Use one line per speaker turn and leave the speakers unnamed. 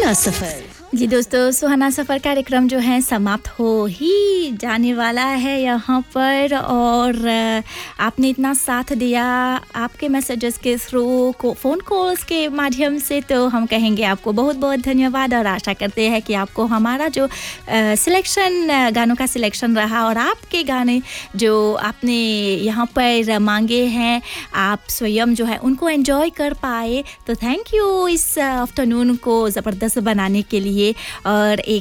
सुहाना सफर।
जी दोस्तों, सुहाना सफ़र कार्यक्रम जो है समाप्त हो ही जाने वाला है यहाँ पर। और आपने इतना साथ दिया आपके मैसेजेस के थ्रू फ़ोन कॉल्स के माध्यम से, तो हम कहेंगे आपको बहुत बहुत धन्यवाद। और आशा करते हैं कि आपको हमारा जो सिलेक्शन गानों का सिलेक्शन रहा और आपके गाने जो आपने यहाँ पर मांगे हैं, आप स्वयं जो है उनको एंजॉय कर पाए। तो थैंक यू इस आफ्टरनून को ज़बरदस्त बनाने के लिए। और एक